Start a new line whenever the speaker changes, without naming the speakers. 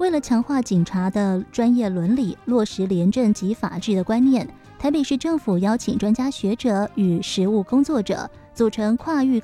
为了强化警察的专业伦理，落实廉政及法治的观念，台北市政府邀请专家学者与实务工作者组成跨域